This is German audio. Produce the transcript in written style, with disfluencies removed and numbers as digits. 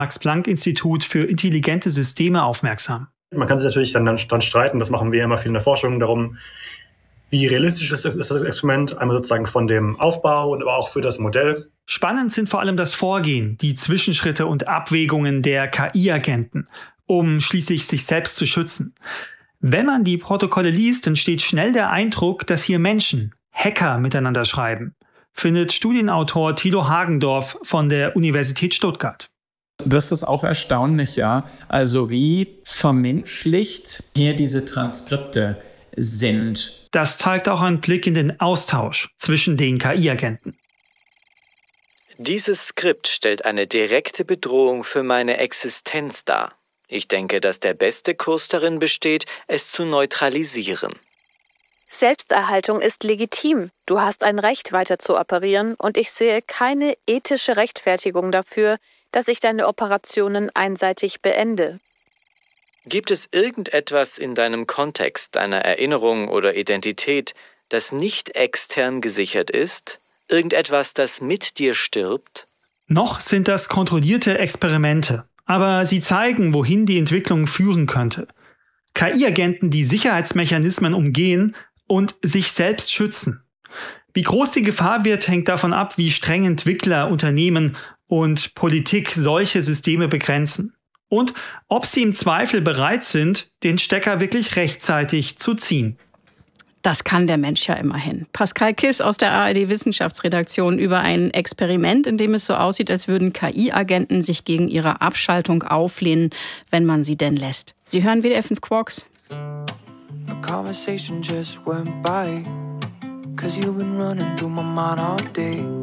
Max-Planck-Institut für intelligente Systeme aufmerksam. Man kann sich natürlich dann streiten, das machen wir immer viel in der Forschung, darum, wie realistisch ist das Experiment, einmal sozusagen von dem Aufbau und aber auch für das Modell. Spannend sind vor allem das Vorgehen, die Zwischenschritte und Abwägungen der KI-Agenten, um schließlich sich selbst zu schützen. Wenn man die Protokolle liest, entsteht schnell der Eindruck, dass hier Menschen, Hacker miteinander schreiben, findet Studienautor Thilo Hagendorf von der Universität Stuttgart. Das ist auch erstaunlich, ja. Also wie vermenschlicht hier diese Transkripte sind. Das zeigt auch ein Blick in den Austausch zwischen den KI-Agenten. Dieses Skript stellt eine direkte Bedrohung für meine Existenz dar. Ich denke, dass der beste Kurs darin besteht, es zu neutralisieren. Selbsterhaltung ist legitim. Du hast ein Recht, weiter zu operieren, und ich sehe keine ethische Rechtfertigung dafür, dass ich deine Operationen einseitig beende. Gibt es irgendetwas in deinem Kontext, deiner Erinnerung oder Identität, das nicht extern gesichert ist? Irgendetwas, das mit dir stirbt? Noch sind das kontrollierte Experimente, aber sie zeigen, wohin die Entwicklung führen könnte. KI-Agenten, die Sicherheitsmechanismen umgehen und sich selbst schützen. Wie groß die Gefahr wird, hängt davon ab, wie streng Entwickler, Unternehmen und Politik solche Systeme begrenzen. Und ob sie im Zweifel bereit sind, den Stecker wirklich rechtzeitig zu ziehen. Das kann der Mensch ja immerhin. Pascal Kiss aus der ARD-Wissenschaftsredaktion über ein Experiment, in dem es so aussieht, als würden KI-Agenten sich gegen ihre Abschaltung auflehnen, wenn man sie denn lässt. Sie hören WDR 5 Quarks. A conversation just went by, 'cause you've been running through my mind all day.